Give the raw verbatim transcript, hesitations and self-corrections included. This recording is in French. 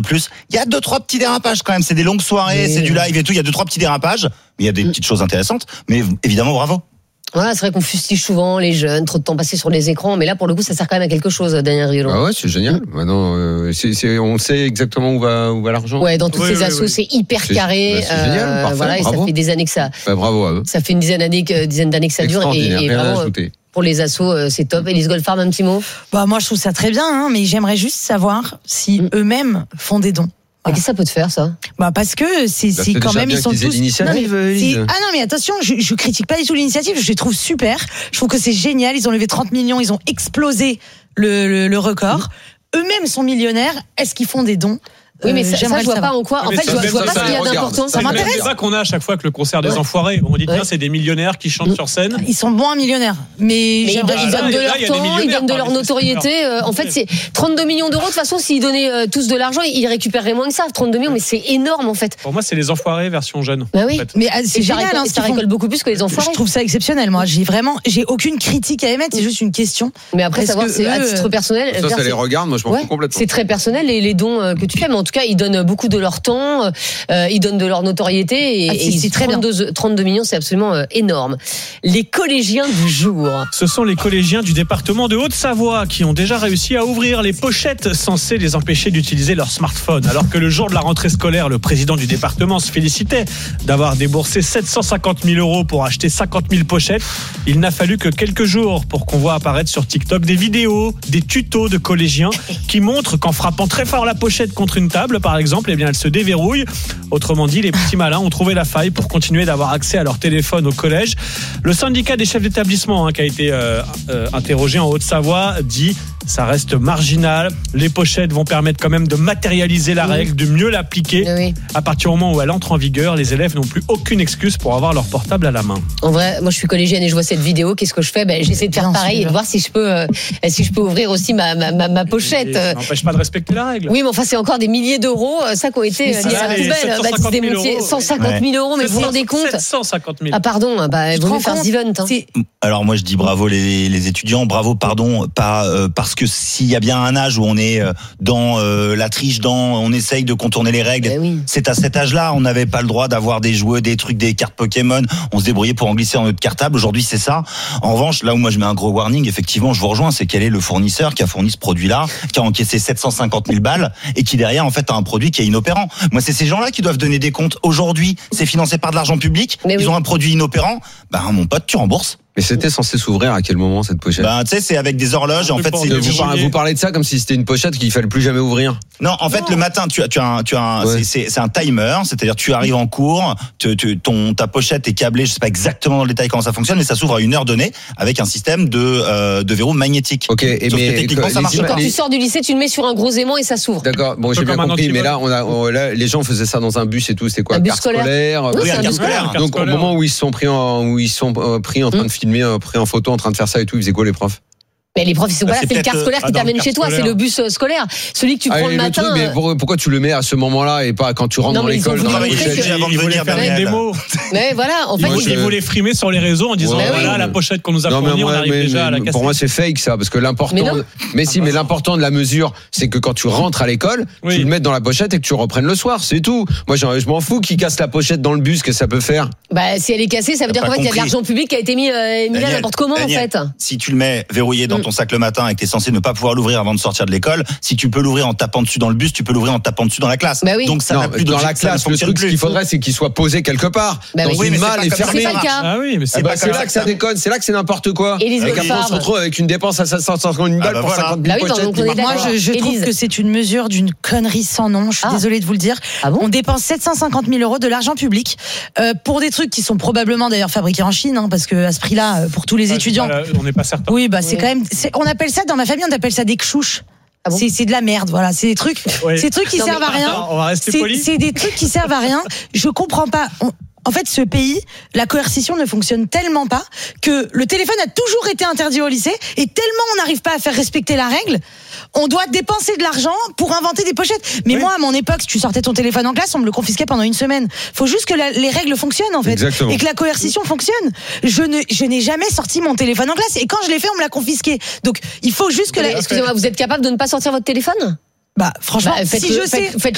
plus. Il y a deux trois petits dérapages quand même. C'est des longues soirées, mais... c'est du live et tout. Il y a deux trois petits dérapages. Mais il y a des petites choses intéressantes. Mais évidemment, bravo. Voilà, c'est vrai qu'on fustige souvent les jeunes, trop de temps passé sur les écrans, mais là pour le coup ça sert quand même à quelque chose, Daniel Riolo. Ah ouais, c'est génial. Maintenant, euh, c'est, c'est, on sait exactement où va où va l'argent. Ouais, dans toutes oui, ces oui, assos, oui. c'est hyper c'est, carré. bah, c'est génial, euh, parfait, voilà, et bravo. ça fait des années que ça. Bah, bravo à eux. Ça fait une dizaine d'années, que, dizaine d'années que ça dure, et, et vraiment pour les assos, c'est top. Élise Goldfarb, un petit mot. Bah moi je trouve ça très bien, hein, mais j'aimerais juste savoir si mmh. eux-mêmes font des dons. Voilà. Qu'est-ce que ça peut te faire, ça? Bah parce que c'est, c'est quand même ils sont tous. Non, mais, ah non mais attention, je, je critique pas du tout l'initiative, je les trouve super. Je trouve que c'est génial. Ils ont levé trente millions, ils ont explosé le, le, le record. Mmh. Eux-mêmes sont millionnaires. Est-ce qu'ils font des dons? Oui, mais ça, ça je vois pas en quoi. En fait, je vois, je vois pas ce qu'il y a d'important. Ça m'intéresse. C'est ça qu'on a à chaque fois que le concert des ouais. Enfoirés. On dit tiens, ouais. c'est des millionnaires qui chantent sur scène. Ils sont moins millionnaires, mais, mais ils, donnent, ils donnent de leur temps, ils donnent de leur notoriété. Euh, en fait, c'est trente-deux millions d'euros. De toute façon, s'ils donnaient euh, tous de l'argent, ils récupéreraient moins que ça. trente-deux millions, mais c'est énorme en fait. Pour moi, c'est les Enfoirés version jeune. Bah oui. En fait. Mais c'est génial. Ça, récolte, ça récolte beaucoup plus que les Enfoirés. Je trouve ça exceptionnel. Moi, j'ai vraiment, j'ai aucune critique à émettre. C'est juste une question. Mais après, savoir, c'est à titre personnel. Ça, ça les regarde. Moi, je m'en fous complètement. C'est très personnel les dons que tu fais, mais en tout cas, ils donnent beaucoup de leur temps, euh, ils donnent de leur notoriété et, ah, et c'est très trente-deux, trente-deux millions, c'est absolument euh, énorme. Les collégiens du jour. Ce sont les collégiens du département de Haute-Savoie qui ont déjà réussi à ouvrir les pochettes censées les empêcher d'utiliser leur smartphone. Alors que le jour de la rentrée scolaire, le président du département se félicitait d'avoir déboursé sept cent cinquante mille euros pour acheter cinquante mille pochettes. Il n'a fallu que quelques jours pour qu'on voit apparaître sur TikTok des vidéos, des tutos de collégiens qui montrent qu'en frappant très fort la pochette contre une table, par exemple, eh bien, elle se déverrouille. Autrement dit, les petits malins ont trouvé la faille pour continuer d'avoir accès à leur téléphone au collège. Le syndicat des chefs d'établissement, hein, qui a été euh, euh, interrogé en Haute-Savoie, dit ça reste marginal. Les pochettes vont permettre quand même de matérialiser la règle, de mieux l'appliquer. Oui. À partir du moment où elle entre en vigueur, les élèves n'ont plus aucune excuse pour avoir leur portable à la main. En vrai, moi je suis collégienne et je vois cette vidéo. Qu'est-ce que je fais? Ben, j'essaie de faire pareil et de voir si je peux, euh, si je peux ouvrir aussi ma, ma, ma, ma pochette. Ça n'empêche pas de respecter la règle. Oui, mais enfin c'est encore des milliers d'euros, ça qui ont été mis à la poubelle. Baptiste Desmontiers, cent cinquante mille euros, mais vous vous rendez compte? sept cent cinquante mille. Ah pardon, bah vaut mieux faire Zivent. Hein. Alors moi je dis bravo les, les étudiants, bravo pardon, pas euh, parce que s'il y a bien un âge où on est dans euh, la triche, dans on essaye de contourner les règles. Ben oui. C'est à cet âge-là, on n'avait pas le droit d'avoir des jouets, des trucs, des cartes Pokémon. On se débrouillait pour en glisser dans notre cartable. Aujourd'hui, c'est ça. En revanche, là où moi je mets un gros warning, effectivement, je vous rejoins, c'est quel est le fournisseur qui a fourni ce produit-là, qui a encaissé sept cent cinquante mille balles et qui derrière en fait a un produit qui est inopérant. Moi, c'est ces gens-là qui doivent donner des comptes. Aujourd'hui, c'est financé par de l'argent public. Mais Ils oui. ont un produit inopérant. Ben mon pote, tu rembourses. Mais c'était censé s'ouvrir à quel moment cette pochette? Bah, tu sais, c'est avec des horloges. En fait, c'est vous, parlez, vous parlez de ça comme si c'était une pochette qu'il fallait plus jamais ouvrir. Non, en fait, non. Le matin, tu as, tu as, un, tu as, un, ouais. c'est, c'est, c'est un timer, c'est-à-dire tu arrives en cours, tu, tu, ton, ta pochette est câblée. Je sais pas exactement dans le détail comment ça fonctionne, mais ça s'ouvre à une heure donnée avec un système de, euh, de verrou magnétique. Ok. Et Sauf mais que techniquement, que, ça marche et pas. quand tu sors du lycée, tu le mets sur un gros aimant et ça s'ouvre. D'accord. Bon, j'ai bien compris, mais là, on a, on, là, les gens faisaient ça dans un bus et tout. C'était quoi? Un bus carte scolaire. scolaire. Oui, oui, un bus scolaire. Donc au moment où ils sont pris en, où ils sont pris en train de filmer, pris en photo, en train de faire ça et tout, ils faisaient quoi les profs? Mais les profs, ils sont bah, pas là, c'est, c'est le car scolaire qui t'amène chez toi, scolaire. C'est le bus scolaire. Celui que tu prends ah, le matin. Truc, mais pour, pourquoi tu le mets à ce moment-là et pas quand tu rentres non, dans l'école? Dans la pochette, avant de venir faire une démo. Mais voilà, en fait, moi, ils voulaient frimer sur les réseaux en disant ouais, voilà ouais. la pochette qu'on nous a non, fournie, on arrive mais, déjà mais, à la casser. Pour moi, c'est fake ça, parce que l'important. Mais, mais si, mais l'important de la mesure, c'est que quand tu rentres à l'école, oui. tu le mettes dans la pochette et que tu reprennes le soir, c'est tout. Moi, je m'en fous qu'ils cassent la pochette dans le bus, que ça peut faire. Bah, si elle est cassée, ça veut dire qu'en fait, il y a de l'argent public qui a été mis là n'importe comment en fait. Si tu le mets verrouillé dans ton sac le matin et que t'es censé ne pas pouvoir l'ouvrir avant de sortir de l'école, si tu peux l'ouvrir en tapant dessus dans le bus, tu peux l'ouvrir en tapant dessus dans la classe. Bah oui. Donc ça non, n'a plus dans la classe, le truc, ce qu'il faudrait, c'est qu'il soit posé quelque part bah dans oui. une oui, malle et fermé. C'est pas le cas. Ah oui, mais c'est, ah bah, c'est là que ça déconne, c'est là que c'est n'importe quoi. Élise avec après, on se retrouve avec une dépense à sept cent cinquante mille balles ah bah pour voilà. cinquante mille bah oui, pochettes. Moi, je, je trouve que c'est une mesure d'une connerie sans nom. Je suis ah. désolée de vous le dire. Ah bon on dépense sept cent cinquante mille euros de l'argent public euh, pour des trucs qui sont probablement d'ailleurs fabriqués en Chine, hein, parce que à ce prix-là, pour tous les ah, étudiants, là, on n'est pas certain. Oui, bah c'est oui. quand même. C'est, on appelle ça dans ma famille, on appelle ça des kchouches. Ah bon c'est, c'est de la merde, voilà. C'est des trucs, oui. ces trucs qui non, servent à rien. Attends, on va rester c'est, poli. c'est des trucs qui servent à rien. Je comprends pas. On, En fait, ce pays, la coercition ne fonctionne tellement pas que le téléphone a toujours été interdit au lycée et tellement on n'arrive pas à faire respecter la règle, on doit dépenser de l'argent pour inventer des pochettes. Mais oui. moi, à mon époque, si tu sortais ton téléphone en classe, on me le confisquait pendant une semaine. Faut juste que la, les règles fonctionnent, en fait. Exactement. Et que la coercition fonctionne. Je ne, je n'ai jamais sorti mon téléphone en classe et quand je l'ai fait, on me l'a confisqué. Donc, il faut juste que mais la... Excusez-moi, vous êtes capable de ne pas sortir votre téléphone ? Bah, franchement, bah, faites si le, je faites, sais... Faites